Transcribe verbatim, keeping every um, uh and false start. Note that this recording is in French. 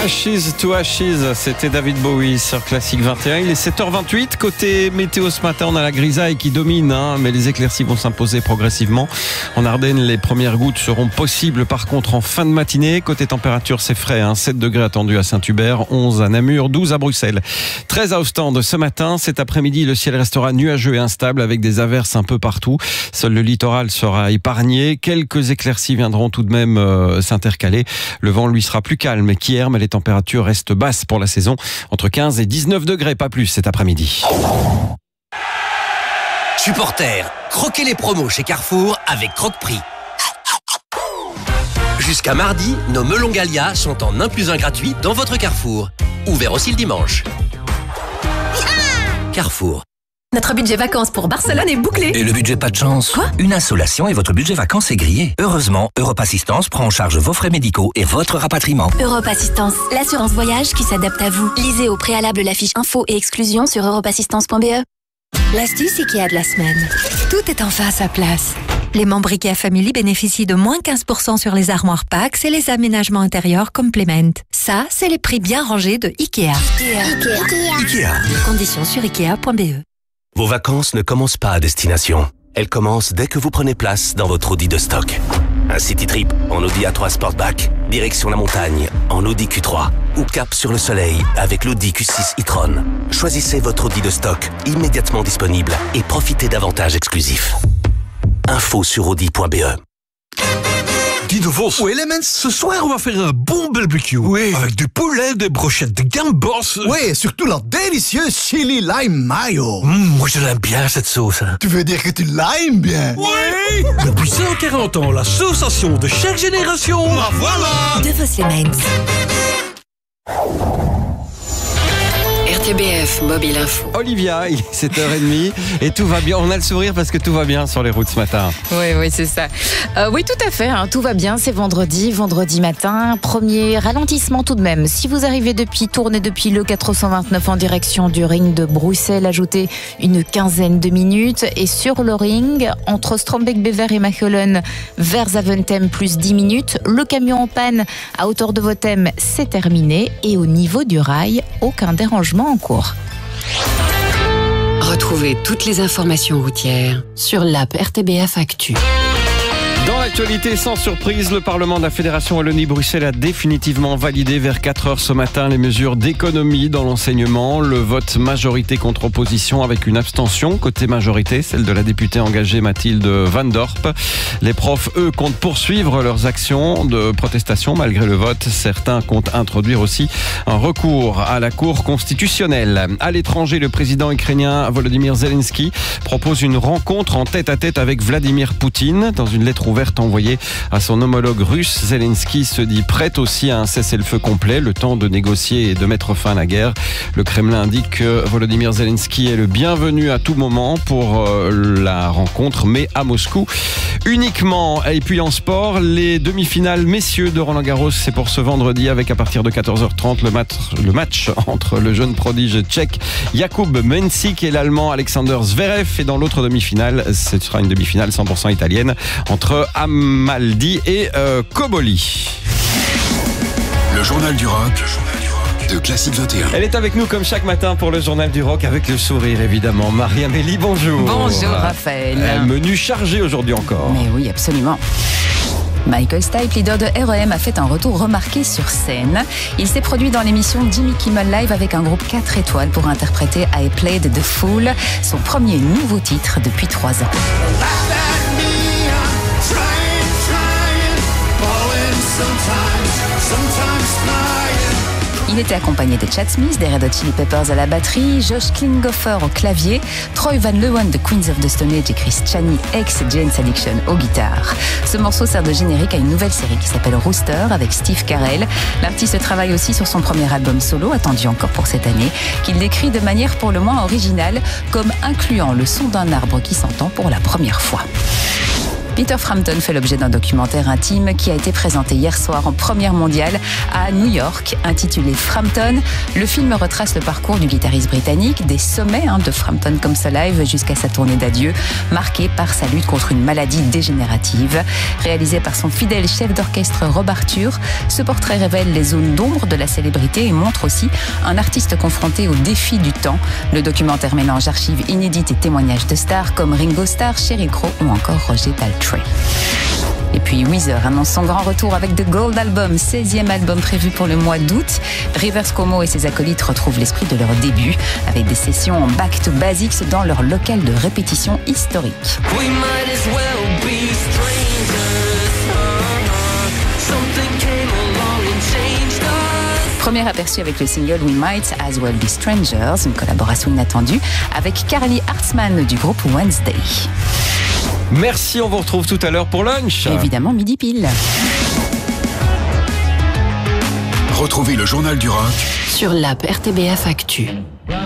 Ashes to Ashes, c'était David Bowie sur Classique vingt et un. Il est sept heures vingt-huit. Côté météo ce matin, on a la grisaille qui domine, hein, mais les éclaircies vont s'imposer progressivement. En Ardennes, les premières gouttes seront possibles par contre en fin de matinée. Côté température, c'est frais, hein, sept degrés attendus à Saint-Hubert, onze à Namur, douze à Bruxelles, treize à Ostende ce matin. Cet après-midi, le ciel restera nuageux et instable avec des averses un peu partout. Seul le littoral sera épargné. Quelques éclaircies viendront tout de même euh, s'intercaler. Le vent, lui, sera plus calme qu'hier, mais les températures restent basses pour la saison, entre quinze et dix-neuf degrés, pas plus cet après-midi. Supporters, croquez les promos chez Carrefour avec Croque-Prix. Jusqu'à mardi, nos melons Gallia sont en un plus un gratuit dans votre Carrefour. Ouvert aussi le dimanche. Carrefour. Notre budget vacances pour Barcelone est bouclé. Et le budget pas de chance? Quoi? Une insolation et votre budget vacances est grillé. Heureusement, Europe Assistance prend en charge vos frais médicaux et votre rapatriement. Europe Assistance, l'assurance voyage qui s'adapte à vous. Lisez au préalable la fiche info et exclusion sur europe assistance point b e. L'astuce IKEA de la semaine. Tout est enfin à sa place. Les membres IKEA Family bénéficient de moins quinze pour cent sur les armoires Pax et les aménagements intérieurs Complement. Ça, c'est les prix bien rangés de IKEA. Ikea. Ikea. Ikea. Conditions sur ikea point b e. Vos vacances ne commencent pas à destination. Elles commencent dès que vous prenez place dans votre Audi de stock. Un city trip en Audi A trois Sportback, direction la montagne en Audi Q trois ou cap sur le soleil avec l'Audi Q six e-tron. Choisissez votre Audi de stock immédiatement disponible et profitez d'avantages exclusifs. Info sur audi point b e. Guy de Vos. Oui, les mens. Ce soir, on va faire un bon barbecue. Oui. Avec du poulet, des brochettes de gambos. Oui, et surtout la délicieuse chili lime mayo. Mmh, moi, je l'aime bien, cette sauce. Hein. Tu veux dire que tu l'aimes bien? Oui. Depuis cent quarante ans, la sensation de chaque génération. Ah, voilà. De Vos les Mains. R T B F Mobile Info. Olivia, il est sept heures trente et tout va bien. On a le sourire parce que tout va bien sur les routes ce matin. Oui, oui, c'est ça. Euh, oui, tout à fait. Hein, tout va bien. C'est vendredi, vendredi matin. Premier ralentissement tout de même. Si vous arrivez depuis Tourne et depuis le quatre cent vingt-neuf en direction du ring de Bruxelles, ajoutez une quinzaine de minutes. Et sur le ring, entre Strombeek-Bever et Machelen vers Zaventem, plus dix minutes. Le camion en panne à hauteur de Votem, c'est terminé. Et au niveau du rail, aucun dérangement en cours. Retrouvez toutes les informations routières sur l'app R T B F Actu. Dans l'actualité, sans surprise, le Parlement de la Fédération Wallonie-Bruxelles a définitivement validé vers quatre heures ce matin les mesures d'économie dans l'enseignement. Le vote majorité contre opposition avec une abstention. Côté majorité, celle de la députée engagée Mathilde Van Dorp. Les profs, eux, comptent poursuivre leurs actions de protestation malgré le vote. Certains comptent introduire aussi un recours à la Cour constitutionnelle. À l'étranger, le président ukrainien Volodymyr Zelensky propose une rencontre en tête-à-tête avec Vladimir Poutine. Dans une lettre ouverte envoyée à son homologue russe, Zelensky se dit prêt aussi à un cessez-le-feu complet, le temps de négocier et de mettre fin à la guerre. Le Kremlin indique que Volodymyr Zelensky est le bienvenu à tout moment pour la rencontre, mais à Moscou uniquement. Et puis en sport, les demi-finales messieurs de Roland-Garros, c'est pour ce vendredi avec à partir de quatorze heures trente le match, le match entre le jeune prodige tchèque Jakub Mensik et l'allemand Alexander Zverev. Et dans l'autre demi-finale, ce sera une demi-finale cent pour cent italienne entre Amaldi et euh, Koboli. Le journal du rock de Classique vingt et un. Elle est avec nous comme chaque matin pour le journal du rock avec le sourire évidemment. Marie-Amélie, bonjour. Bonjour Raphaël. Un menu chargé aujourd'hui encore. Mais oui, absolument. Michael Stipe, leader de R E M, a fait un retour remarqué sur scène. Il s'est produit dans l'émission Jimmy Kimmel Live avec un groupe quatre étoiles pour interpréter I Played the Fool, son premier nouveau titre depuis trois ans. Il était accompagné de Chad Smith, des Red Hot Chili Peppers à la batterie, Josh Klinghoffer au clavier, Troy Van Leeuwen de Queens of the Stone Age et Chris Chaney, ex-Jane's Addiction, aux guitares. Ce morceau sert de générique à une nouvelle série qui s'appelle Rooster avec Steve Carell. L'artiste travaille aussi sur son premier album solo, attendu encore pour cette année, qu'il décrit de manière pour le moins originale, comme incluant le son d'un arbre qui s'entend pour la première fois. Peter Frampton fait l'objet d'un documentaire intime qui a été présenté hier soir en première mondiale à New York, intitulé Frampton. Le film retrace le parcours du guitariste britannique, des sommets hein, de Frampton Comes Alive jusqu'à sa tournée d'adieu, marquée par sa lutte contre une maladie dégénérative. Réalisé par son fidèle chef d'orchestre Rob Arthur, ce portrait révèle les zones d'ombre de la célébrité et montre aussi un artiste confronté au défi du temps. Le documentaire mélange archives inédites et témoignages de stars comme Ringo Starr, Sheryl Crow ou encore Roger Daltrey. Et puis Weezer annonce son grand retour avec The Gold Album, seizième album prévu pour le mois d'août. Rivers Cuomo et ses acolytes retrouvent l'esprit de leur début avec des sessions en back to basics dans leur local de répétition historique. We might as well be Premier aperçu avec le single We Might As Well Be Strangers, une collaboration inattendue avec Carly Hartzman du groupe Wednesday. Merci, on vous retrouve tout à l'heure pour lunch. Évidemment, midi pile. Retrouvez le journal du rock sur l'app R T B F Actu.